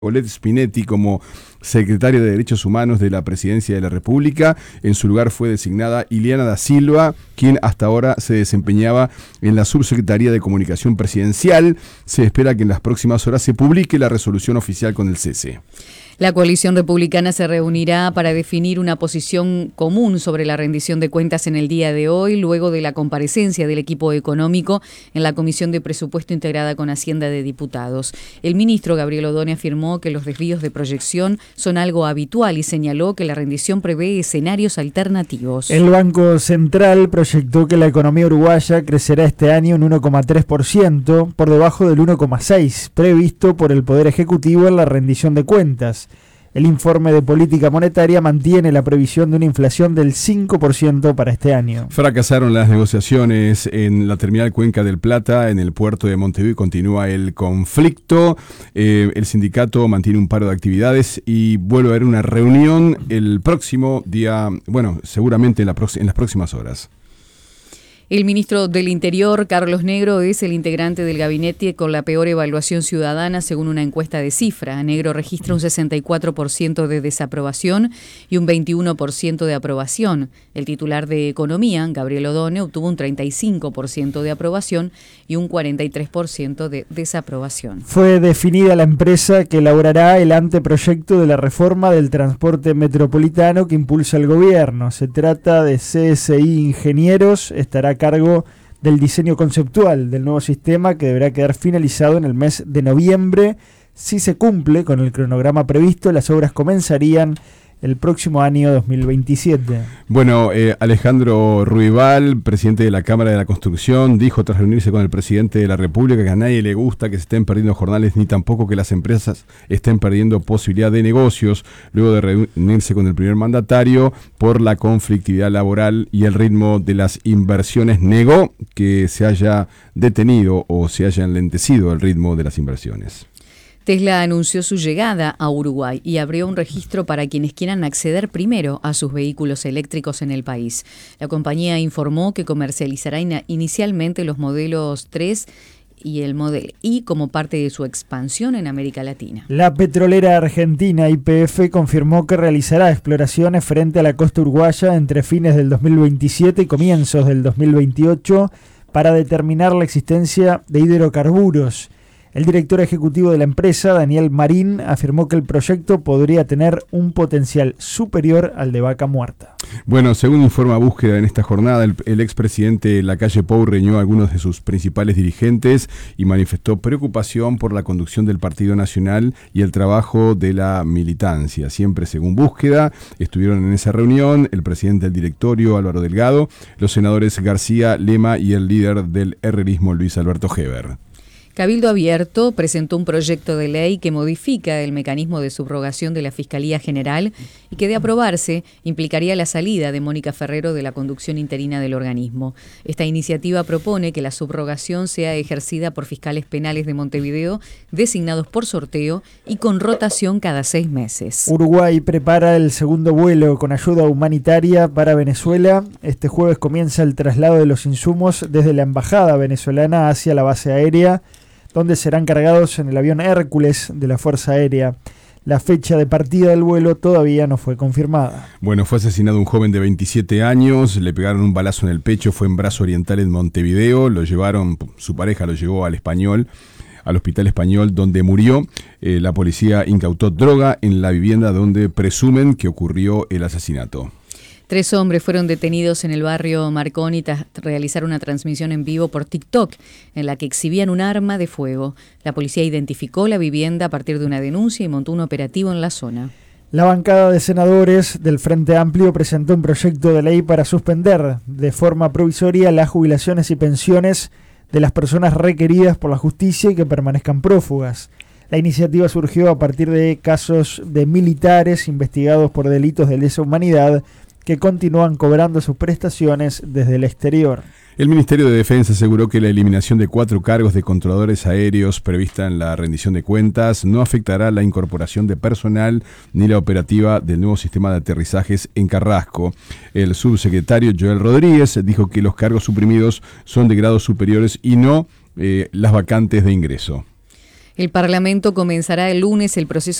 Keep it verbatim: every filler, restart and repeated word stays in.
Olet Spinetti como secretario de Derechos Humanos de la Presidencia de la República. En su lugar fue designada Ileana da Silva, quien hasta ahora se desempeñaba en la Subsecretaría de Comunicación Presidencial. Se espera que en las próximas horas se publique la resolución oficial con el cese. La coalición republicana se reunirá para definir una posición común sobre la rendición de cuentas en el día de hoy, luego de la comparecencia del equipo económico en la Comisión de Presupuesto integrada con Hacienda de Diputados. El ministro Gabriel Odone afirmó que los desvíos de proyección son algo habitual y señaló que la rendición prevé escenarios alternativos. El Banco Central proyectó que la economía uruguaya crecerá este año en uno coma tres por ciento, por debajo del uno coma seis por ciento previsto por el Poder Ejecutivo en la rendición de cuentas. El informe de política monetaria mantiene la previsión de una inflación del cinco por ciento para este año. Fracasaron las negociaciones en la terminal Cuenca del Plata, en el puerto de Montevideo, y continúa el conflicto. Eh, el sindicato mantiene un paro de actividades y vuelve a haber una reunión el próximo día, bueno, seguramente en, la prox- en las próximas horas. El ministro del Interior, Carlos Negro, es el integrante del gabinete con la peor evaluación ciudadana según una encuesta de Cifra. Negro registra un sesenta y cuatro por ciento de desaprobación y un veintiuno por ciento de aprobación. El titular de Economía, Gabriel Odone, obtuvo un treinta y cinco por ciento de aprobación y un cuarenta y tres por ciento de desaprobación. Fue definida la empresa que elaborará el anteproyecto de la reforma del transporte metropolitano que impulsa el gobierno. Se trata de C S I Ingenieros, estará cargo del diseño conceptual del nuevo sistema que deberá quedar finalizado en el mes de noviembre. Si se cumple con el cronograma previsto, las obras comenzarían el próximo año dos mil veintisiete. Bueno, eh, Alejandro Ruibal, presidente de la Cámara de la Construcción, dijo tras reunirse con el presidente de la República que a nadie le gusta que se estén perdiendo jornales ni tampoco que las empresas estén perdiendo posibilidad de negocios, luego de reunirse con el primer mandatario por la conflictividad laboral y el ritmo de las inversiones. Negó que se haya detenido o se haya enlentecido el ritmo de las inversiones. Tesla anunció su llegada a Uruguay y abrió un registro para quienes quieran acceder primero a sus vehículos eléctricos en el país. La compañía informó que comercializará in- inicialmente los modelos tres y el Model I como parte de su expansión en América Latina. La petrolera argentina Y P F confirmó que realizará exploraciones frente a la costa uruguaya entre fines del dos mil veintisiete y comienzos del dos mil veintiocho para determinar la existencia de hidrocarburos. El director ejecutivo de la empresa, Daniel Marín, afirmó que el proyecto podría tener un potencial superior al de Vaca Muerta. Bueno, según informa Búsqueda, en esta jornada el, el expresidente Lacalle Pou reunió a algunos de sus principales dirigentes y manifestó preocupación por la conducción del Partido Nacional y el trabajo de la militancia. Siempre según Búsqueda, estuvieron en esa reunión el presidente del directorio, Álvaro Delgado, los senadores García, Lema y el líder del herrerismo, Luis Alberto Heber. Cabildo Abierto presentó un proyecto de ley que modifica el mecanismo de subrogación de la Fiscalía General y que, de aprobarse, implicaría la salida de Mónica Ferrero de la conducción interina del organismo. Esta iniciativa propone que la subrogación sea ejercida por fiscales penales de Montevideo designados por sorteo y con rotación cada seis meses. Uruguay prepara el segundo vuelo con ayuda humanitaria para Venezuela. Este jueves comienza el traslado de los insumos desde la embajada venezolana hacia la base aérea, donde serán cargados en el avión Hércules de la Fuerza Aérea. La fecha de partida del vuelo todavía no fue confirmada. Bueno, fue asesinado un joven de veintisiete años, le pegaron un balazo en el pecho, fue en Brazo Oriental en Montevideo, lo llevaron, su pareja lo llevó al Español, al Hospital Español, donde murió. Eh, la policía incautó droga en la vivienda donde presumen que ocurrió el asesinato. Tres hombres fueron detenidos en el barrio Marconi tras realizar una transmisión en vivo por TikTok en la que exhibían un arma de fuego. La policía identificó la vivienda a partir de una denuncia y montó un operativo en la zona. La bancada de senadores del Frente Amplio presentó un proyecto de ley para suspender de forma provisoria las jubilaciones y pensiones de las personas requeridas por la justicia y que permanezcan prófugas. La iniciativa surgió a partir de casos de militares investigados por delitos de lesa humanidad que continúan cobrando sus prestaciones desde el exterior. El Ministerio de Defensa aseguró que la eliminación de cuatro cargos de controladores aéreos prevista en la rendición de cuentas no afectará la incorporación de personal ni la operativa del nuevo sistema de aterrizajes en Carrasco. El subsecretario Joel Rodríguez dijo que los cargos suprimidos son de grados superiores y no eh, las vacantes de ingreso. El Parlamento comenzará el lunes el proceso